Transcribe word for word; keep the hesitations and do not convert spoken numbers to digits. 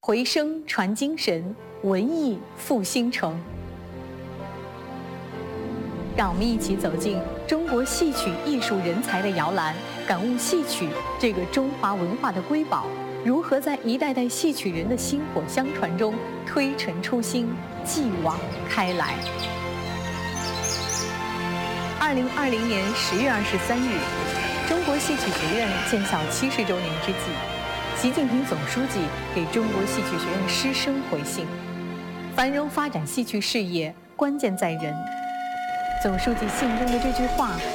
回声传精神，文艺复兴城。让我们一起走进中国戏曲艺术人才的摇篮，感悟戏曲这个中华文化的瑰宝，如何在一代代戏曲人的薪火相传中推陈出新，继往开来。二零二零年十月二十三日，中国戏曲学院建校七十周年之际，习近平总书记给中国戏曲学院师生回信：繁荣发展戏曲事业，关键在人。总书记信中的这句话